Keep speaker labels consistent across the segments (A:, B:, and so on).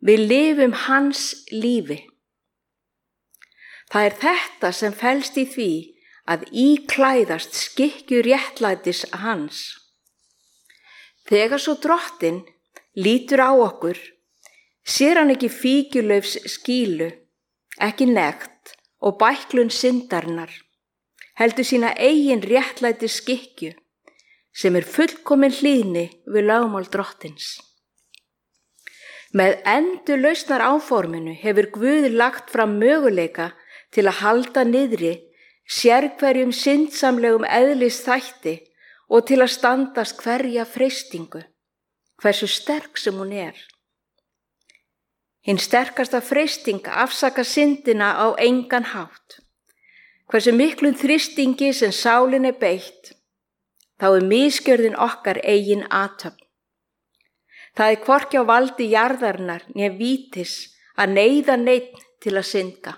A: Við lifum hans lífi. Það er þetta sem felst í því að íklæðast skikkju réttlætis hans. Þegar svo Drottinn lítur á okkur, sér hann ekki fíkjulaufs skýlu, ekki nekt og bæklun syndarinnar, heldur sína eigin réttlætis skikkju, sem er fullkomin hlýðni við lögmál Drottins. Með endurlausnar áforminu hefur Guð lagt fram möguleika til að halda niðri sérhverjum syndsamlegum eðlisþætti og til að standast hverja freistingu, hversu sterk sem hún er. Hinn sterkasta freisting afsakar syndina á engan hátt. Hversu miklum þrýstingi sem sálin er beitt, þá er misgjörðin okkar eigin athöfn. Það er hvorki á valdi jarðarinnar né vítis að neyða neinn til að synda.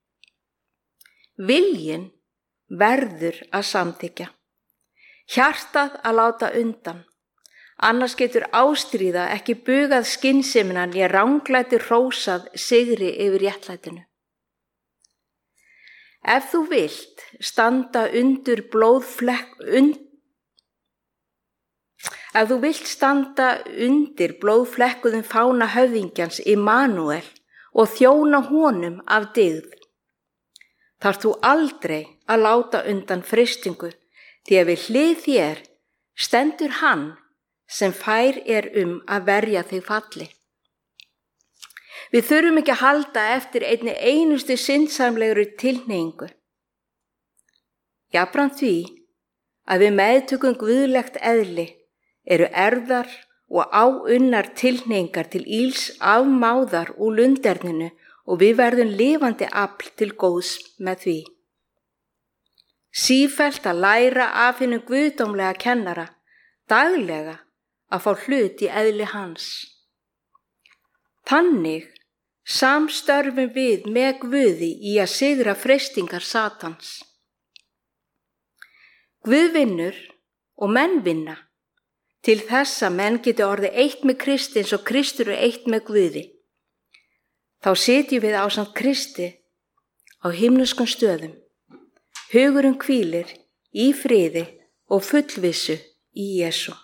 A: Viljinn verður að samþykkja. Hjartað að láta undan. Annars getur ástríða ekki bugað skynsemina né ranglæti hrósað sigri yfir réttlætinu. Ef þú vilt standa undir blóðflekkuðum fána höfðingjans Immanuel og þjóna honum af dygð, þarft þú aldrei að láta undan freistingu, því að við hlið þér stendur hann sem fær að verja þig falli. Við þurfum ekki að halda eftir einni einustu syndsamlegri tilhneigingu. Jafnframt því að við meðtökum guðlegt eðli eru erfðar og áunnar tilhneigingar til íls afmáðar úr lunderninu og við verðum lifandi afl til góðs með því. Sífellt að læra af hinum guðdómlega kennara, daglega að fá hlut í eðli hans. Þannig samstörfum við með Guði í að sigra freistingar Satans. Guð vinnur og menn vinna til þess að menn geti orðið eitt með Kristi eins og Kristur er eitt með Guði. Þá sitjum við ásamt Kristi á himneskum stöðum. Hugurinn hvílir í friði og fullvissu í Jesú.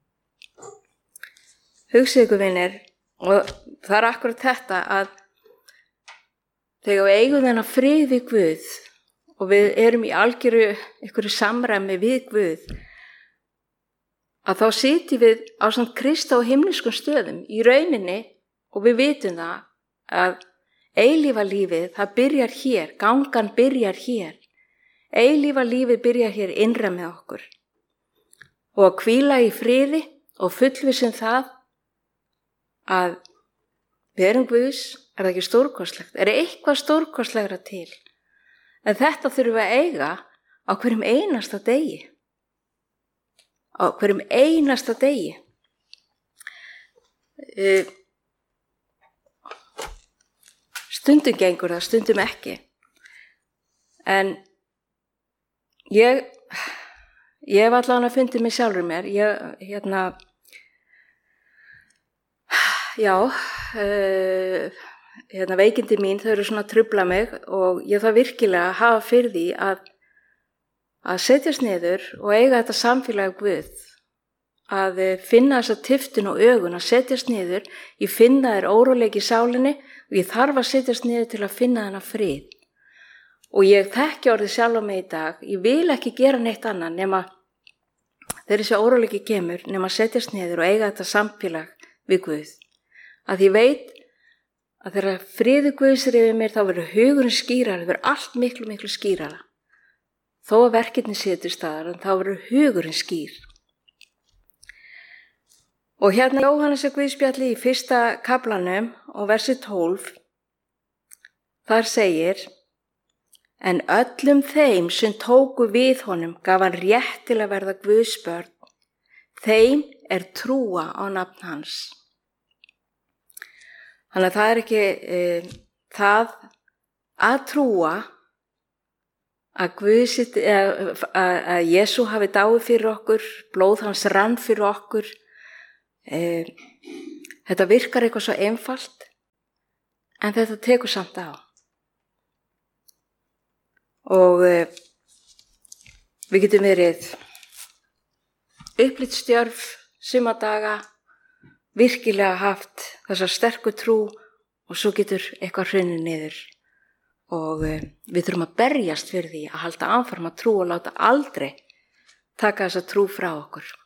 A: Hugsið ykkur vinir, og það er akkurat þetta að þegar við eigum þennan frið við Guð og við erum í algjöru einhverju samræmi við Guð, að þá sitjum við ásamt Kristi á himneskum stöðum í rauninni og við vitum það að eilífa lífið, það byrjar hér, gangan byrjar hér. Eilífa lífið byrjar hér innra með okkur. Og að hvíla í friði og fullvissum það að við erum Guðs, er það ekki stórkostlegt? Er eitthvað stórkostlegra til? En þetta þurfum við að eiga á hverjum einasta degi. Á hverjum einasta degi. Stundum gengur það, stundum ekki. En ég hef allavega fundið mig sjálfur mér. Veikindi mín, þau eru svona að trufla mig og ég þarf virkilega að hafa fyrir því að setjast niður og eiga þetta samfélag Guð. Að finna þessa tiftun og augun, að setjast niður. Ég finna þér óróleiki í sálinni og ég þarf að setjast niður til að finna þennan frið. Og ég þekki orðið sjálf á mig í dag, ég vil ekki gera neitt annað nema þegar þessi óróleiki kemur, nema að setjast niður og eiga þetta samfélag við Guð. Að ég veit að þegar friður Guðs er yfir mér, þá verður hugurinn skýrara, það verður allt miklu, miklu skýrara. Þó að verkefni sé til staðar, en þá verður hugurinn skýr. Og hérna Jóhannes Guðspjalli í 1. kaflanum og versi 12, þar segir: En öllum þeim sem tóku við honum gaf hann rétt til að verða Guðs börn. Þeim er trúa á nafn hans. Þannig að það er ekki það að trúa að Jesú hafi dáið fyrir okkur, blóð hans rann fyrir okkur. Þetta virkar eitthvað svo einfalt. en þetta tekur samt á. Og við getum verið upplitsstjörf suma daga, virkilega haft þessa sterku trú og svo getur eitthvað hrunið niður. Og við þurfum að berjast fyrir því að halda áfram að trú og láta aldrei taka þessa trú frá okkur.